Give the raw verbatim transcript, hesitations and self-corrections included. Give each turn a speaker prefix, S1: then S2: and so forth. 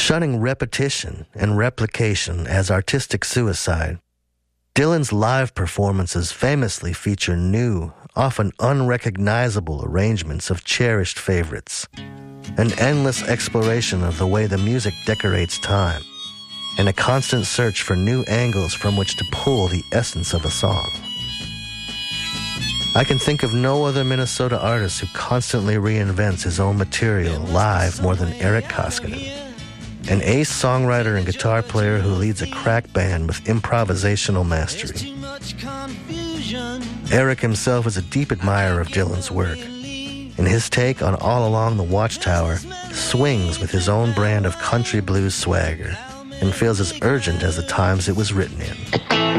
S1: Shunning repetition and replication as artistic suicide, Dylan's live performances famously feature new, often unrecognizable arrangements of cherished favorites, an endless exploration of the way the music decorates time, and a constant search for new angles from which to pull the essence of a song. I can think of no other Minnesota artist who constantly reinvents his own material live more than Eric Koskinen, an ace songwriter and guitar player who leads a crack band with improvisational mastery. Eric himself is a deep admirer of Dylan's work, and his take on All Along the Watchtower swings with his own brand of country blues swagger and feels as urgent as the times it was written in.